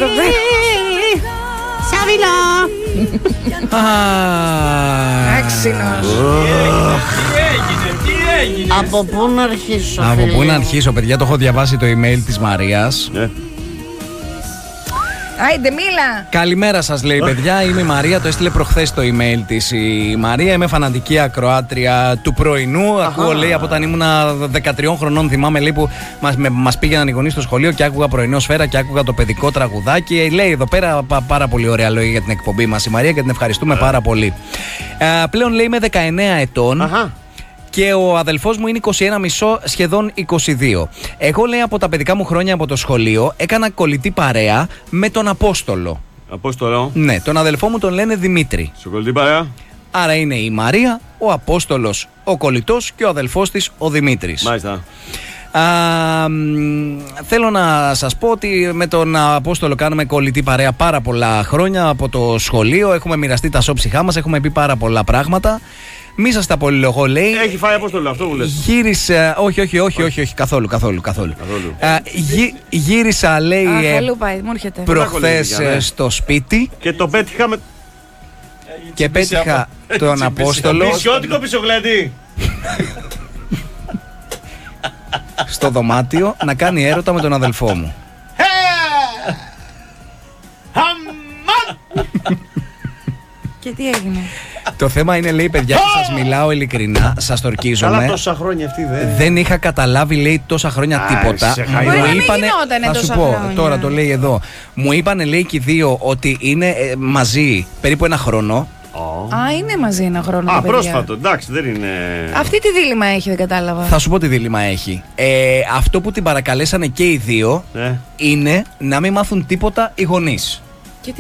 εδώ πέρα. Σαβιλό. Άξινος. Από πού να αρχίσω? Από πού να αρχίσω, παιδιά? Το έχω διαβάσει το email της Μαρίας. Άιντε, μίλα. Καλημέρα σας, λέει, παιδιά. Είμαι η Μαρία. Το έστειλε προχθές το email της η Μαρία. Είμαι φανατική ακροάτρια του πρωινού. Ακούω, λέει, από όταν ήμουνα 13 χρονών. Θυμάμαι, λέει, που μας πήγαιναν οι γονείς στο σχολείο και άκουγα πρωινό σφαίρα και άκουγα το παιδικό τραγουδάκι. Λέει εδώ πέρα πάρα πολύ ωραία λόγια για την εκπομπή μας η Μαρία και την ευχαριστούμε πάρα πολύ. Πλέον, λέει, είμαι 19 ετών. Και ο αδελφός μου είναι 21,5, σχεδόν 22. Εγώ, λέει, από τα παιδικά μου χρόνια από το σχολείο έκανα κολλητή παρέα με τον Απόστολο. Απόστολο. Ναι, τον αδελφό μου τον λένε Δημήτρη. Σε κολλητή παρέα. Άρα είναι η Μαρία, ο Απόστολος, ο κολλητός και ο αδελφός της ο Δημήτρης. Μάλιστα. Θέλω να σας πω ότι με τον Απόστολο κάνουμε κολλητή παρέα πάρα πολλά χρόνια από το σχολείο. Έχουμε μοιραστεί τα σώψυχά μας, έχουμε πει πάρα πολλά πράγματα. Μη σας τα πολυλογώ, λέει. Έχει φάει Απόστολο, αυτό μου λες? Γύρισα. Όχι, καθόλου. Γύρισα, λέει, προχθές στο σπίτι. Και το πέτυχα με. Και πέτυχα τον Απόστολο. Νησιώτικο πισογλέντι. Στο δωμάτιο να κάνει έρωτα με τον αδελφό μου. Και τι έγινε? Το θέμα είναι, λέει, παιδιά, και σας μιλάω ειλικρινά, σας το ορκίζομαι. Αλλά τόσα χρόνια αυτή δεν είχα καταλάβει, λέει, τόσα χρόνια τίποτα. Μου είπανε, θα σου πω, χρόνια. Τώρα το λέει εδώ. Μου είπανε, λέει, και οι δύο ότι είναι μαζί περίπου ένα χρόνο. Α, είναι μαζί ένα χρόνο. Α, πρόσφατο, εντάξει, δεν είναι. Αυτή τι δίλημμα έχει, δεν κατάλαβα. Θα σου πω τι δίλημμα έχει. Αυτό που την παρακαλέσανε και οι δύο είναι να μην μάθουν τίποτα οι γονείς.